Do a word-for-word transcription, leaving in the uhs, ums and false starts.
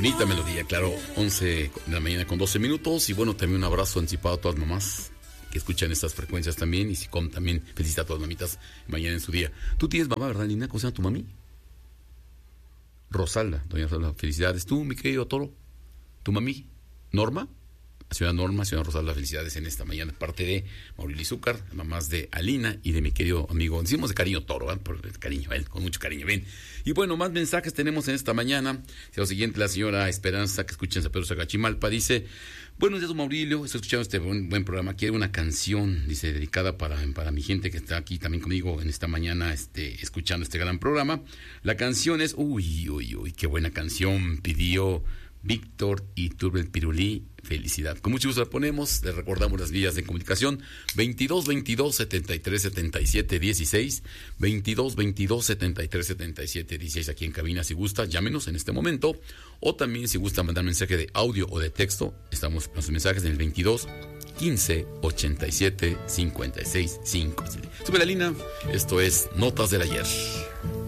Bonita melodía, claro, once de la mañana con doce minutos. Y bueno, también un abrazo anticipado a todas las mamás que escuchan estas frecuencias también. Y si con también felicita a todas las mamitas mañana en su día. Tú tienes mamá, ¿verdad, Lina? ¿Cómo se llama tu mami? Rosalda, doña Rosalda, felicidades. Tú, mi querido Toro, tu mami, Norma. Señora Norma, señora Rosalda, felicidades en esta mañana, parte de Mauricio Izúcar, mamás de Alina y de mi querido amigo, decimos de cariño Toro, ¿eh? Por el cariño, ¿eh? Con mucho cariño, ven. Y bueno, más mensajes tenemos en esta mañana. Lo siguiente, la señora Esperanza, que escucha en San Pedro Sagachimalpa, dice: buenos días, don Maurilio, estoy escuchando este buen, buen programa, quiero una canción, dice, dedicada para, para mi gente que está aquí también conmigo en esta mañana, este, escuchando este gran programa. La canción es, uy, uy, uy, qué buena canción, pidió Víctor Iturbe el Pirulí. Felicidad. Con mucho gusto la ponemos. Les recordamos las vías de comunicación: veintidós veintidós setenta y tres setenta y siete dieciséis, veintidós veintidós setenta y tres setenta y siete dieciséis aquí en cabina. Si gusta, llámenos en este momento, o también si gusta mandar mensaje de audio o de texto, estamos con sus mensajes en el veintidós quince ochenta y siete cincuenta y seis cinco. Sube la línea. Esto es Notas del Ayer.